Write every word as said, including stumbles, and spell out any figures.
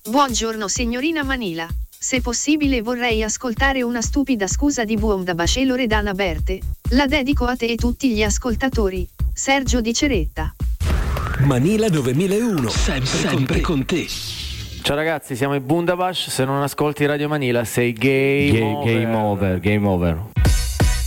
Buongiorno signorina Manila. Se possibile vorrei ascoltare una stupida scusa di buon da Basce Loredana Berte. La dedico a te e tutti gli ascoltatori. Sergio Di Ceretta. Manila novemilauno, sempre, sempre con te. Ciao ragazzi, siamo i Bundabash. Se non ascolti Radio Manila sei game, Ga- over. game over, game over.